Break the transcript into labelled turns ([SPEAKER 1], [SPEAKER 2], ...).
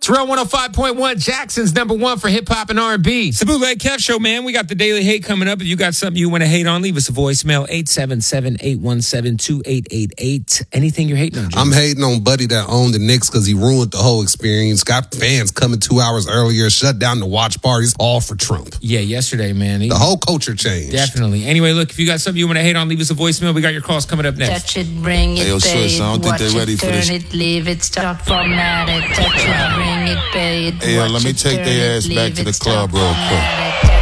[SPEAKER 1] It's Real 105.1, Jackson's number one for hip-hop and R&B.
[SPEAKER 2] It's the Bootleg Kev Show, man. We got the Daily Hate coming up. If you got something you want to hate on, leave us a voicemail, 877-817-2888. Anything you're hating on, Jim?
[SPEAKER 3] I'm hating on Buddy that owned the Knicks because he ruined the whole experience. Got fans coming 2 hours earlier, shut down the watch parties, all for Trump.
[SPEAKER 2] Yeah, yesterday, man.
[SPEAKER 3] The whole culture changed.
[SPEAKER 2] Definitely. Anyway, look, if you got something you want to hate on, leave us a voicemail. We got your calls coming up next.
[SPEAKER 4] Touch it, bring it,
[SPEAKER 5] Hey, yo,
[SPEAKER 4] pay
[SPEAKER 5] Swiss, I don't
[SPEAKER 4] it,
[SPEAKER 5] think they
[SPEAKER 4] watch
[SPEAKER 5] ready
[SPEAKER 4] it,
[SPEAKER 5] for
[SPEAKER 4] turn
[SPEAKER 5] this.
[SPEAKER 4] it, leave it, start, format it, touch it, bring it, pay it,
[SPEAKER 5] Hey, yo,
[SPEAKER 4] watch
[SPEAKER 5] let me
[SPEAKER 4] it,
[SPEAKER 5] take
[SPEAKER 4] turn
[SPEAKER 5] their
[SPEAKER 4] it,
[SPEAKER 5] ass back
[SPEAKER 4] leave
[SPEAKER 5] to the
[SPEAKER 4] it, start,
[SPEAKER 5] club real quick.
[SPEAKER 4] format it.